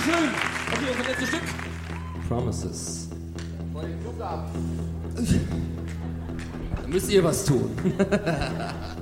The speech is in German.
Dankeschön. Okay, unser letztes Stück. Promises. Vor den Flughafen. Da müsst ihr was tun.